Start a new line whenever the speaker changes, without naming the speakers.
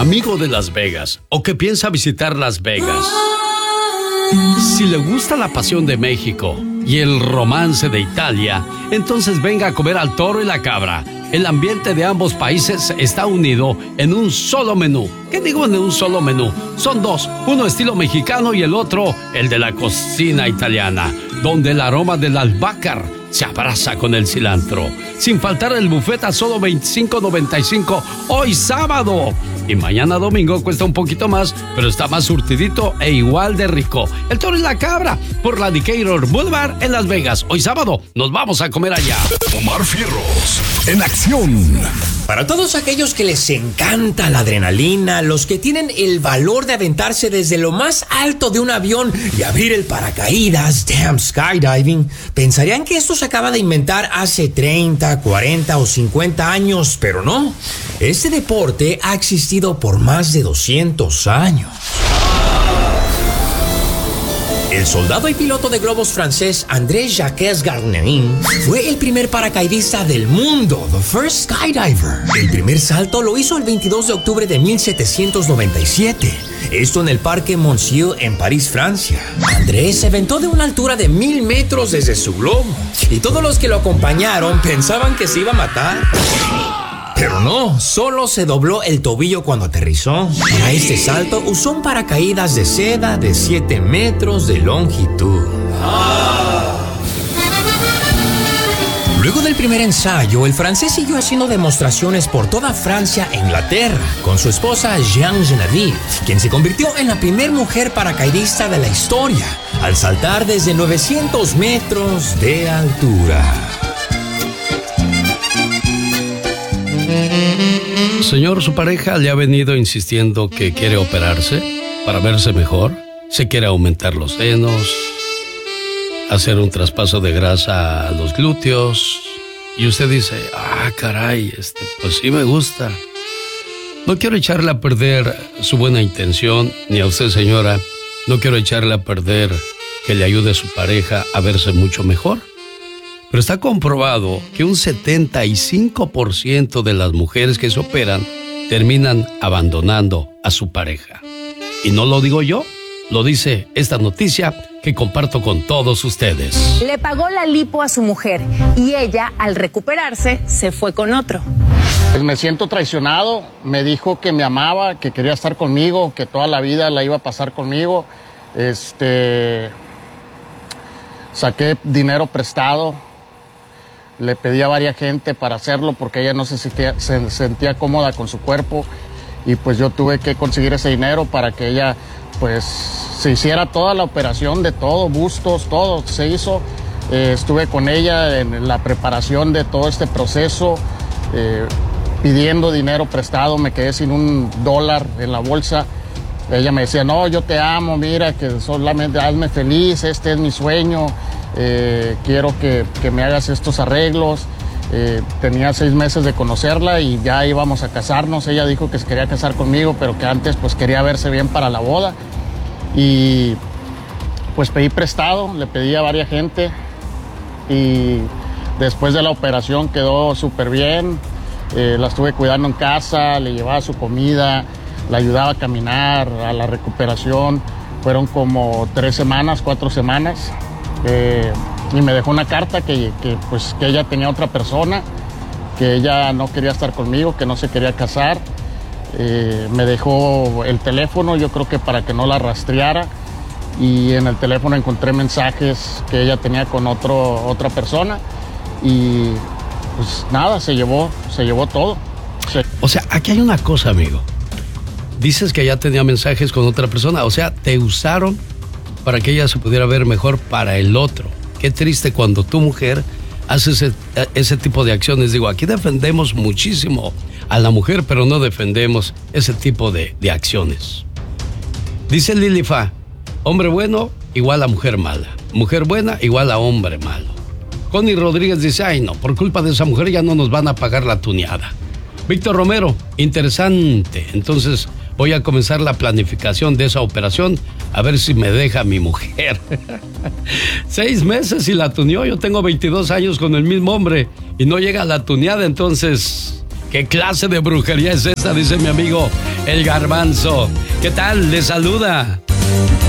amigo de Las Vegas o que piensa visitar Las Vegas, si le gusta la pasión de México y el romance de Italia, entonces venga a comer al Toro y la Cabra. El ambiente de ambos países está unido en un solo menú. ¿Qué digo en un solo menú? Son dos, uno estilo mexicano y el otro el de la cocina italiana, donde el aroma del albahaca se abraza con el cilantro. Sin faltar el buffet a solo $25.95 hoy sábado. Y mañana domingo cuesta un poquito más, pero está más surtidito e igual de rico. El Toro y la Cabra, por la Decatur Boulevard en Las Vegas. Hoy sábado nos vamos a comer allá.
Omar Fierros, en acción.
Para todos aquellos que les encanta la adrenalina, los que tienen el valor de aventarse desde lo más alto de un avión y abrir el paracaídas, skydiving, pensarían que esto se acaba de inventar hace 30, 40 o 50 años, pero no. Este deporte ha existido por más de 200 años. El soldado y piloto de globos francés André-Jacques Garnerin fue el primer paracaidista del mundo, the first skydiver. El primer salto lo hizo el 22 de octubre de 1797. Esto en el Parque Monceau en París, Francia. André se aventó de una altura de 1000 metros desde su globo. Y todos los que lo acompañaron pensaban que se iba a matar. Pero no, solo se dobló el tobillo cuando aterrizó. Para este salto usó un paracaídas de seda de 7 metros de longitud. Luego del primer ensayo, el francés siguió haciendo demostraciones por toda Francia e Inglaterra, con su esposa Jeanne Genevieve, quien se convirtió en la primera mujer paracaidista de la historia, al saltar desde 900 metros de altura.
Señor, su pareja le ha venido insistiendo que quiere operarse para verse mejor. Se quiere aumentar los senos, hacer un traspaso de grasa a los glúteos. Y usted dice, caray, pues sí me gusta. No quiero echarle a perder su buena intención, ni a usted, señora. No quiero echarle a perder que le ayude a su pareja a verse mucho mejor. Pero está comprobado que un 75% de las mujeres que se operan terminan abandonando a su pareja. Y no lo digo yo, lo dice esta noticia que comparto con todos ustedes.
Le pagó la lipo a su mujer y ella, al recuperarse, se fue con otro.
Pues me siento traicionado. Me dijo que me amaba, que quería estar conmigo, que toda la vida la iba a pasar conmigo. Saqué dinero prestado. Le pedí a varias gente para hacerlo porque ella no se sentía cómoda con su cuerpo y pues yo tuve que conseguir ese dinero para que ella pues se hiciera toda la operación de todo, bustos, todo se hizo. Estuve con ella en la preparación de todo este proceso, pidiendo dinero prestado, me quedé sin $1 en la bolsa. Ella me decía, no, yo te amo, mira, que solamente hazme feliz, este es mi sueño. Quiero que me hagas estos arreglos. Tenía 6 meses de conocerla y ya íbamos a casarnos. Ella dijo que se quería casar conmigo, pero que antes pues quería verse bien para la boda. Y pues pedí prestado, le pedí a varias gente y después de la operación quedó súper bien. La estuve cuidando en casa, le llevaba su comida, la ayudaba a caminar, a la recuperación. Fueron como 3 semanas, 4 semanas. Y me dejó una carta que ella tenía otra persona, que ella no quería estar conmigo, que no se quería casar. Me dejó el teléfono, yo creo que para que no la rastreara, y en el teléfono encontré mensajes que ella tenía con otra persona y pues nada, se llevó todo.
O sea, aquí hay una cosa, amigo. Dices que ella tenía mensajes con otra persona, o sea, te usaron para que ella se pudiera ver mejor para el otro. Qué triste cuando tu mujer hace ese tipo de acciones. Digo, aquí defendemos muchísimo a la mujer, pero no defendemos ese tipo de acciones. Dice Lilifa, hombre bueno igual a mujer mala. Mujer buena igual a hombre malo. Connie Rodríguez dice, ay no, por culpa de esa mujer ya no nos van a pagar la tuneada. Víctor Romero, interesante. Entonces voy a comenzar la planificación de esa operación a ver si me deja mi mujer. 6 meses y la tuneó. Yo tengo 22 años con el mismo hombre y no llega a la tuneada, entonces ¿Qué clase de brujería es esta? Dice mi amigo El Garbanzo. ¿Qué tal? Le saluda